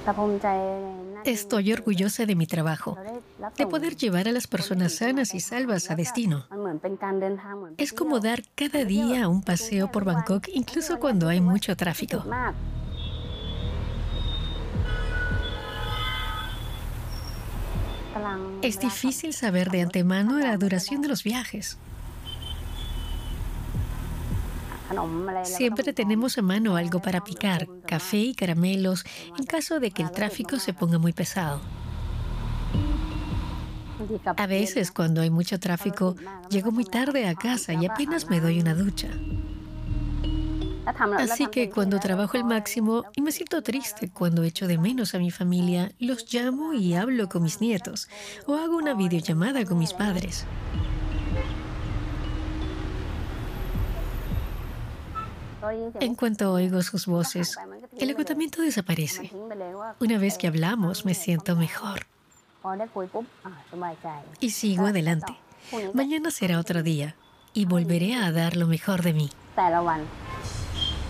Estoy orgullosa de mi trabajo, de poder llevar a las personas sanas y salvas a destino. Es como dar cada día un paseo por Bangkok, incluso cuando hay mucho tráfico. Es difícil saber de antemano la duración de los viajes. Siempre tenemos a mano algo para picar, café y caramelos, en caso de que el tráfico se ponga muy pesado. A veces, cuando hay mucho tráfico, llego muy tarde a casa y apenas me doy una ducha. Así que cuando trabajo el máximo y me siento triste cuando echo de menos a mi familia, los llamo y hablo con mis nietos o hago una videollamada con mis padres. En cuanto oigo sus voces, el agotamiento desaparece. Una vez que hablamos, me siento mejor y sigo adelante. Mañana será otro día y volveré a dar lo mejor de mí.